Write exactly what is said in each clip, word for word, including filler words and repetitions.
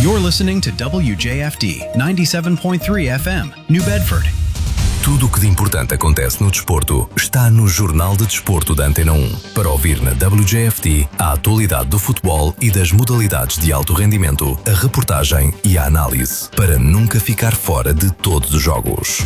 You're listening to W J F D ninety-seven point three F M, New Bedford. Tudo o que de importante acontece no desporto está no Jornal de Desporto da Antena um. Para ouvir na W J F D a atualidade do futebol e das modalidades de alto rendimento, a reportagem e a análise, para nunca ficar fora de todos os jogos.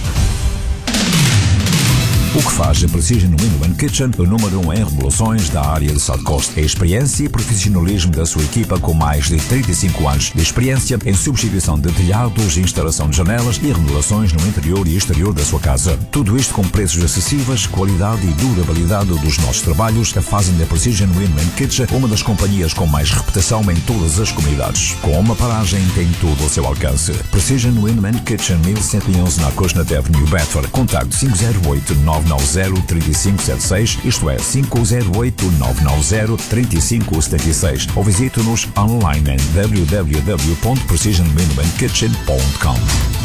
O que faz a Precision Window Kitchen o número um em remodelações da área de South Coast é a experiência e profissionalismo da sua equipa com mais de trinta e cinco anos de experiência em substituição de telhados, instalação de janelas e remodelações no interior e exterior da sua casa. Tudo isto com preços acessíveis, qualidade e durabilidade dos nossos trabalhos a fazem da Precision Window Kitchen uma das companhias com mais reputação em todas as comunidades. Com uma paragem tem tudo ao seu alcance. Precision Window Kitchen mil cento e onze na Coasnut Avenue, Bedford. Contacto cinco zero oito, nove nove zero, três cinco sete seis, isto é cinco zero oito, nove nove zero, três cinco sete seis, ou visite-nos online em w w w ponto precision window kitchen ponto com.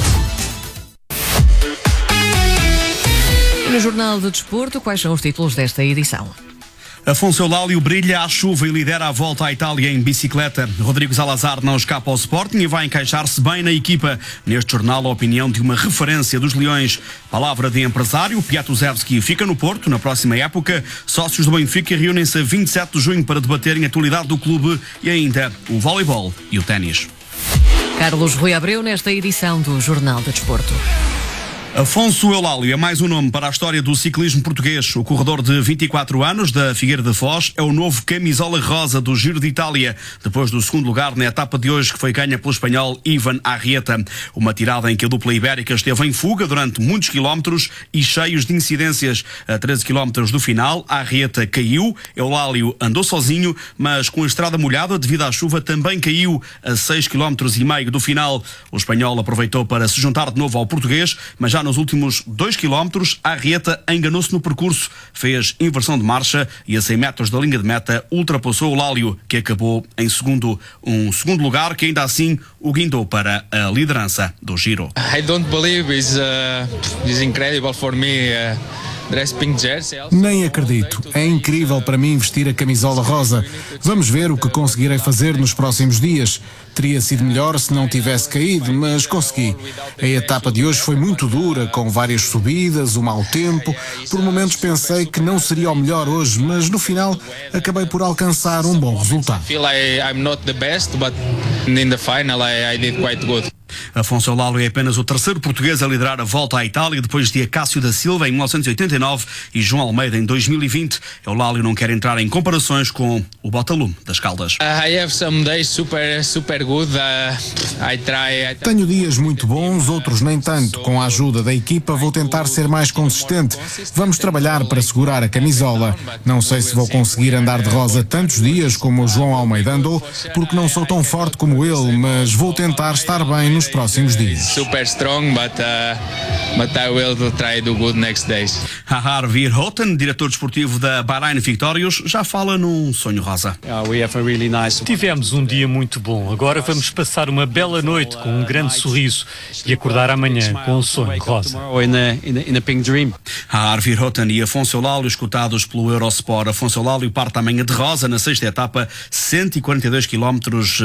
No Jornal de Desporto, quais são os títulos desta edição? Afonso Eulálio brilha à chuva e lidera a volta à Itália em bicicleta. Rodrigo Salazar não escapa ao Sporting e vai encaixar-se bem na equipa. Neste jornal, a opinião de uma referência dos Leões. Palavra de empresário, Piatuzewski fica no Porto na próxima época. Sócios do Benfica reúnem-se a vinte e sete de junho para debaterem a atualidade do clube e ainda o voleibol e o ténis. Carlos Rui Abreu nesta edição do Jornal de Desporto. Afonso Eulálio é mais um nome para a história do ciclismo português. O corredor de vinte e quatro anos da Figueira da Foz é o novo camisola rosa do Giro de Itália, depois do segundo lugar na etapa de hoje, que foi ganha pelo espanhol Ivan Arrieta. Uma tirada em que a dupla ibérica esteve em fuga durante muitos quilómetros e cheios de incidências. A treze quilómetros do final, Arrieta caiu, Eulálio andou sozinho, mas com a estrada molhada devido à chuva também caiu a seis quilómetros e meio do final. O espanhol aproveitou para se juntar de novo ao português, mas já nos últimos dois quilómetros, Arrieta enganou-se no percurso, fez inversão de marcha e a cem metros da linha de meta ultrapassou o Eulálio, que acabou em segundo, um segundo lugar que ainda assim o guindou para a liderança do Giro. I don't believe it's, uh, it's incredible for me. Uh... Nem acredito. É incrível para mim vestir a camisola rosa. Vamos ver o que conseguirei fazer nos próximos dias. Teria sido melhor se não tivesse caído, mas consegui. A etapa de hoje foi muito dura, com várias subidas, o mau tempo. Por momentos pensei que não seria o melhor hoje, mas no final acabei por alcançar um bom resultado. Afonso Eulálio é apenas o terceiro português a liderar a volta à Itália, depois de Acácio da Silva em mil novecentos e oitenta e nove e João Almeida em dois mil e vinte. Eulálio não quer entrar em comparações com o Botalume das Caldas. I have some days super, super good. Uh, I try, I try. Tenho dias muito bons, outros nem tanto. Com a ajuda da equipa vou tentar ser mais consistente. Vamos trabalhar para segurar a camisola. Não sei se vou conseguir andar de rosa tantos dias como o João Almeida andou, porque não sou tão forte como ele, mas vou tentar estar bem nos próximos dias. Super strong, but, uh, but I will try to do good next days. Hahar Verhoeven, diretor desportivo da Bahrein Victorious, já fala num sonho rosa. Tivemos um dia muito bom. Agora vamos passar uma bela noite com um grande sorriso e acordar amanhã com um sonho rosa. Hahar Verhoeven e Afonso Eulálio, escutados pelo Eurosport. Afonso Eulálio parte amanhã de rosa na sexta etapa, cento e quarenta e dois quilómetros